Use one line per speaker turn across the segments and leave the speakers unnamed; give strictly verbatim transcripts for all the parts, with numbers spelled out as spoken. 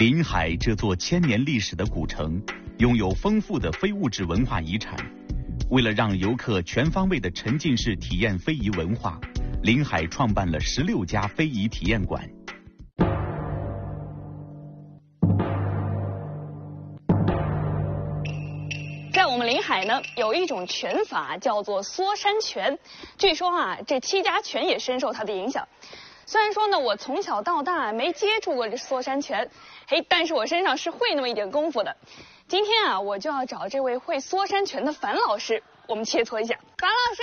临海这座千年历史的古城，拥有丰富的非物质文化遗产。为了让游客全方位的沉浸式体验非遗文化，临海创办了十六家非遗体验馆。
在我们临海呢，有一种拳法叫做缩山拳，据说啊，这戚家拳也深受它的影响。虽然说呢，我从小到大没接触过这缩山拳，嘿，但是我身上是会那么一点功夫的。今天啊，我就要找这位会缩山拳的樊老师，我们切磋一下。樊老师，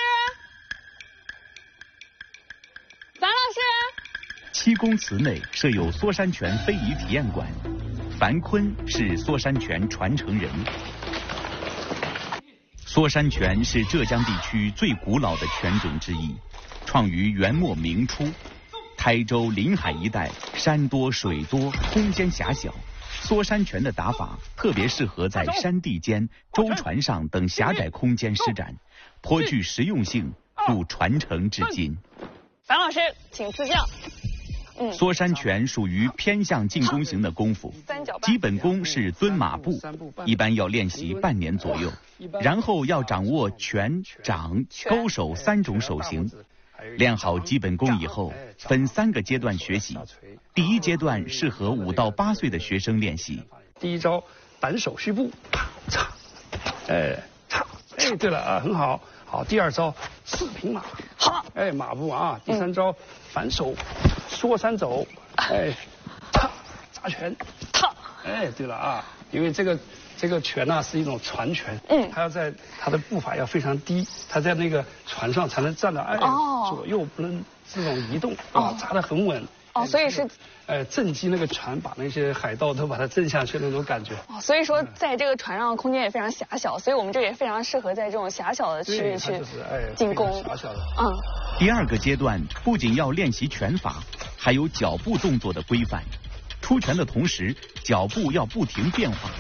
樊老师。
七公祠内设有缩山拳非遗体验馆，樊坤是缩山拳传承人。缩山拳是浙江地区最古老的拳种之一，创于元末明初。台州临海一带山多水多，空间狭小，缩山拳的打法特别适合在山地间、舟船上等狭窄空间施展，颇具实用性，故传承至今。
樊老师，请赐教。
嗯，缩山拳属于偏向进攻型的功夫，基本功是蹲马步，一般要练习半年左右，然后要掌握拳、掌、勾手三种手型。练好基本功以后，分三个阶段学习。第一阶段适合五到八岁的学生练习。
第一招单手虚步，嚓，哎，嚓，哎，对了啊，很好。好，第二招四平马，
好，
哎，马步啊。第三招反手缩山走，哎，踏扎拳，
踏，
哎，对了啊，因为这个。这个拳呢、啊、是一种传拳，嗯，它要在它的步伐要非常低，它在那个船上才能站得，哎，哦、左右不能这种移动，啊、哦，扎得很稳。
哦，所以是，
呃，震击那个船，把那些海盗都把它震下去那种感觉。
哦，所以说在这个船上空间也非常狭小，所以我们这也非常适合在这种狭小的区域去进攻。
狭小的。
嗯。
第二个阶段不仅要练习拳法，还有脚步动作的规范。出拳的同时，脚步要不停变化。